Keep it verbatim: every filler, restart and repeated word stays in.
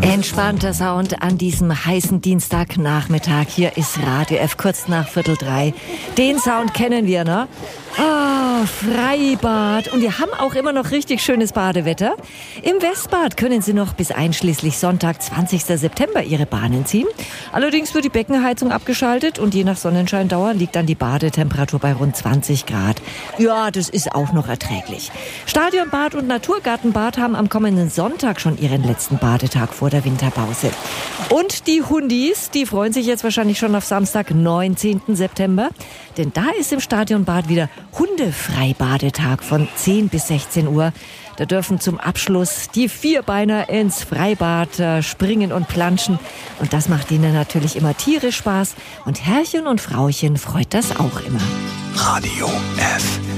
Entspannter Sound an diesem heißen Dienstagnachmittag. Hier ist Radio F, kurz nach Viertel drei. Den Sound kennen wir, ne? Ah, Freibad. Und wir haben auch immer noch richtig schönes Badewetter. Im Westbad können Sie noch bis einschließlich Sonntag, zwanzigsten September, Ihre Bahnen ziehen. Allerdings wird die Beckenheizung abgeschaltet und je nach Sonnenscheindauer liegt dann die Badetemperatur bei rund zwanzig Grad. Ja, das ist auch noch erträglich. Stadionbad und Naturgartenbad haben am kommenden Sonntag schon ihren letzten Badetag vor der Winterpause. Und die Hundis, die freuen sich jetzt wahrscheinlich schon auf Samstag, neunzehnten September. Denn da ist im Stadionbad wieder Hundefreibadetag von zehn bis sechzehn Uhr. Da dürfen zum Abschluss die Vierbeiner ins Freibad äh, springen und planschen. Und das macht ihnen natürlich immer tierisch Spaß. Und Herrchen und Frauchen freut das auch immer. Radio F.